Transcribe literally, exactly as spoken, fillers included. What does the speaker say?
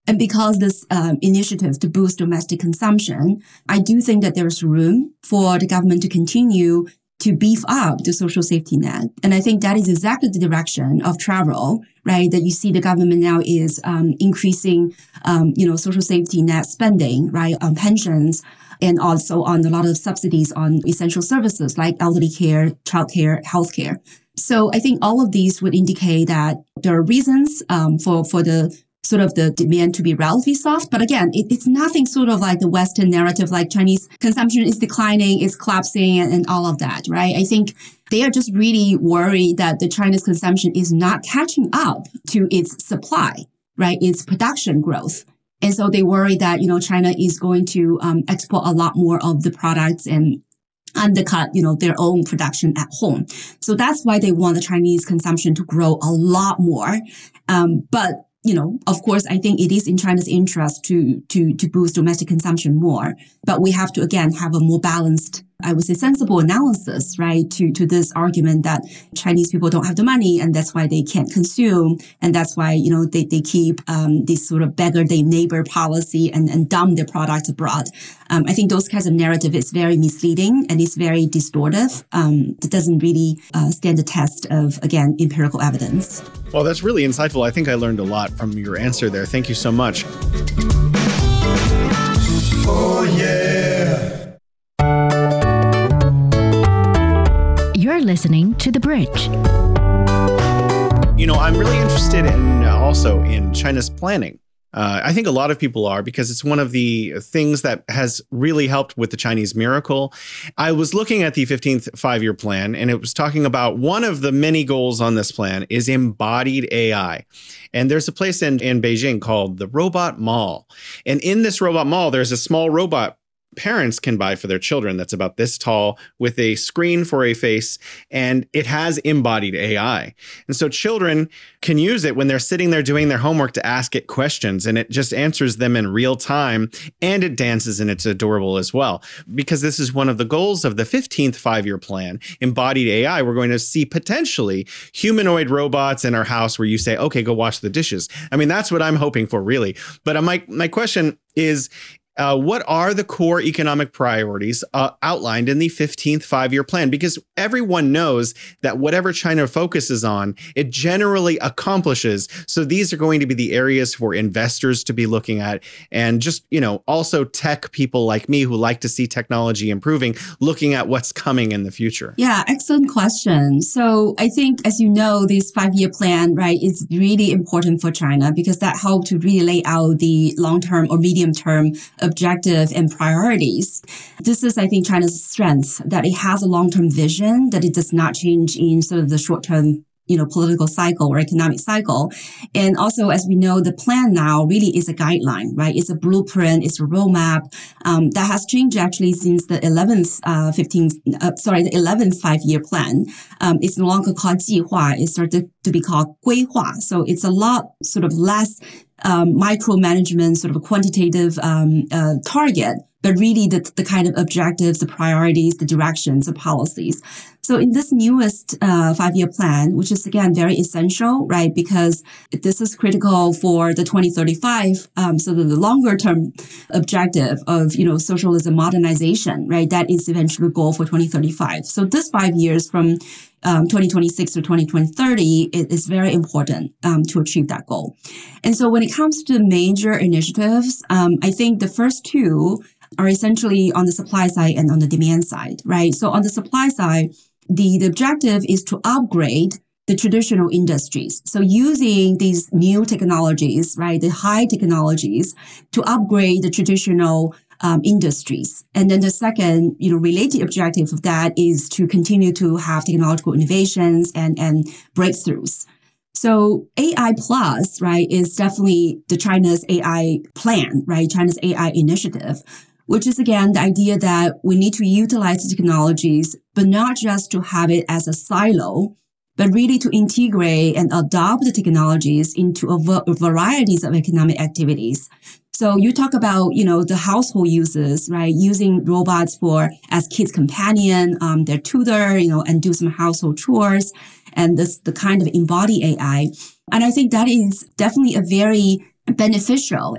And because this um, initiative to boost domestic consumption, I do think that there's room for the government to continue to beef up the social safety net. And I think that is exactly the direction of travel, right? That you see the government now is um, increasing, um, you know, social safety net spending, right, on pensions, and also on a lot of subsidies on essential services like elderly care, childcare, healthcare. So I think all of these would indicate that there are reasons um, for, for the sort of the demand to be relatively soft. But again, it, it's nothing sort of like the Western narrative, like Chinese consumption is declining, is collapsing, and, and all of that, right? I think they are just really worried that the China's consumption is not catching up to its supply, right? Its production growth. And so they worry that, you know, China is going to um, export a lot more of the products and undercut, you know, their own production at home. So that's why they want the Chinese consumption to grow a lot more. Um, but You know, of course, I think it is in China's interest to to to boost domestic consumption more. But we have to, again, have a more balanced, I would say, sensible analysis, right, to, to this argument that Chinese people don't have the money and that's why they can't consume. And that's why, you know, they, they keep um, this sort of beggar their neighbor policy and, and dump their products abroad. Um, I think those kinds of narrative is very misleading and it's very distortive. Um, it doesn't really uh, stand the test of, again, empirical evidence. Well, that's really insightful. I think I learned a lot from your answer there. Thank you so much. Oh, yeah. You're listening to The Bridge. You know, I'm really interested in uh, also in China's planning. Uh, I think a lot of people are, because it's one of the things that has really helped with the Chinese miracle. I was looking at the fifteenth five-year plan, and it was talking about one of the many goals on this plan is embodied A I. And there's a place in, in Beijing called the Robot Mall. And in this Robot Mall, there's a small robot parents can buy for their children that's about this tall with a screen for a face, and it has embodied A I. And so children can use it when they're sitting there doing their homework to ask it questions, and it just answers them in real time, and it dances, and it's adorable as well. Because this is one of the goals of the fifteenth five-year plan, embodied A I. We're going to see potentially humanoid robots in our house where you say, okay, go wash the dishes. I mean, that's what I'm hoping for, really. But my, my question is, Uh, what are the core economic priorities uh, outlined in the fifteenth five-year plan? Because everyone knows that whatever China focuses on, it generally accomplishes. So these are going to be the areas for investors to be looking at, and just, you know, also tech people like me who like to see technology improving, looking at what's coming in the future. Yeah, excellent question. So I think, as you know, this five-year plan, right, is really important for China because that helped to really lay out the long-term or medium-term objective and priorities. This is, I think, China's strength, that it has a long-term vision, that it does not change in sort of the short-term, you know, political cycle or economic cycle. And also, as we know, the plan now really is a guideline, right? It's a blueprint, it's a roadmap um, that has changed actually since the eleventh, uh, fifteenth, uh, sorry, the eleventh five-year plan. Um, it's no longer called 计划, it started to be called 规划. So it's a lot sort of less um, micromanagement, sort of a quantitative um, uh, target, but really the, the kind of objectives, the priorities, the directions, the policies. So in this newest uh, five-year plan, which is, again, very essential, right, because this is critical for the twenty thirty-five, um, so the longer-term objective of, you know, socialism modernization, right, that is eventually a goal for twenty thirty-five. So this five years from um, twenty twenty-six to twenty thirty it is very important um, to achieve that goal. And so when it comes to major initiatives, um, I think the first two are essentially on the supply side and on the demand side, right? So on the supply side, the, the objective is to upgrade the traditional industries. So using these new technologies, right, the high technologies to upgrade the traditional um, industries. And then the second, you know, related objective of that is to continue to have technological innovations and, and breakthroughs. So A I Plus, right, is definitely the China's A I plan, right, China's A I initiative, which is, again, the idea that we need to utilize the technologies, but not just to have it as a silo, but really to integrate and adopt the technologies into a, v- a varieties of economic activities. So you talk about, you know, the household uses, right, using robots for as kids' companion, um, their tutor, you know, and do some household chores, and this the kind of embody A I. And I think that is definitely a very beneficial